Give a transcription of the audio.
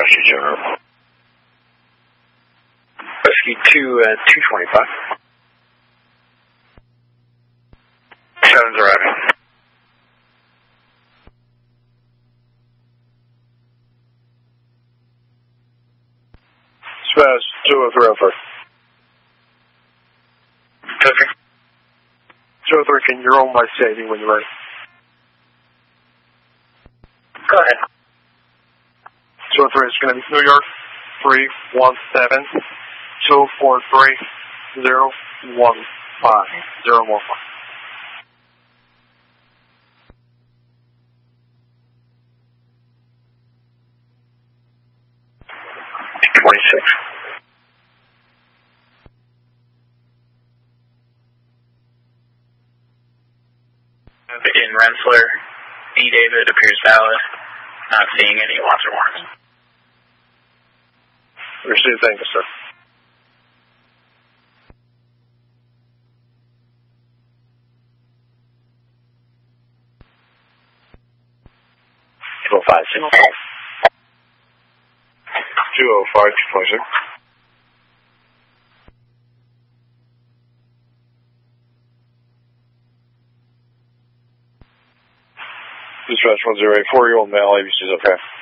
Washington General. Whiskey 225. 7's arriving. Smash 203 over. 203. 203, can you roll my CID when you're ready? Go ahead. 203 is going to be New York 317 243 015 015. 26. In Rensselaer, D. David appears valid. Not seeing any lots or warrants. Received, thank you, sir. April 5, signal. 205, 226. Dispatch 1084, your old mail, ABC is okay.